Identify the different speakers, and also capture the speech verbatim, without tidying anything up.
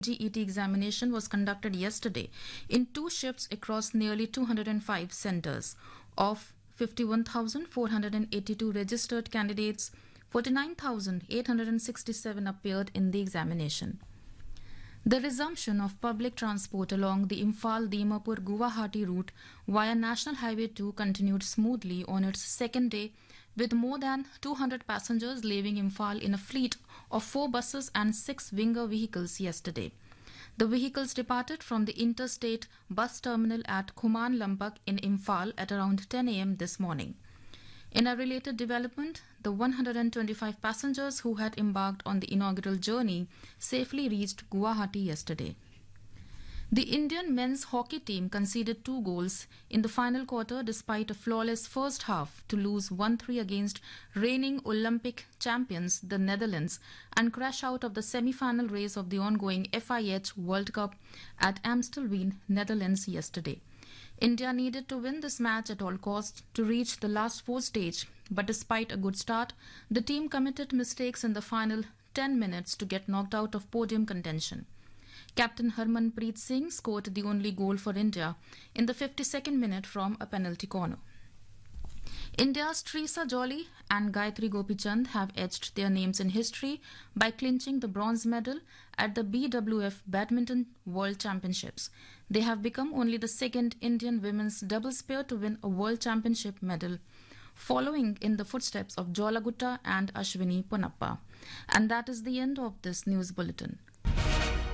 Speaker 1: G E T examination was conducted yesterday in two shifts across nearly two hundred five centers. Of fifty-one thousand four hundred eighty-two registered candidates, forty-nine thousand eight hundred sixty-seven appeared in the examination. The resumption of public transport along the Imphal-Dimapur-Guwahati route via National Highway two continued smoothly on its second day, with more than two hundred passengers leaving Imphal in a fleet of four buses and six Winger vehicles yesterday. The vehicles departed from the interstate bus terminal at Khuman Lampak in Imphal at around ten a m this morning. In a related development, the one hundred twenty-five passengers who had embarked on the inaugural journey safely reached Guwahati yesterday. The Indian men's hockey team conceded two goals in the final quarter despite a flawless first half to lose one three against reigning Olympic champions, the Netherlands, and crash out of the semi-final race of the ongoing F I H World Cup at Amstelveen, Netherlands yesterday. India needed to win this match at all costs to reach the last four stage, but despite a good start, the team committed mistakes in the final ten minutes to get knocked out of podium contention. Captain Harmanpreet Singh scored the only goal for India in the fifty-second minute from a penalty corner. India's Trisa Jolly and Gayatri Gopichand have etched their names in history by clinching the bronze medal at the B W F Badminton World Championships. They have become only the second Indian women's doubles pair to win a World Championship medal, following in the footsteps of Jola Gutta and Ashwini Ponappa. And that is the end of this news bulletin.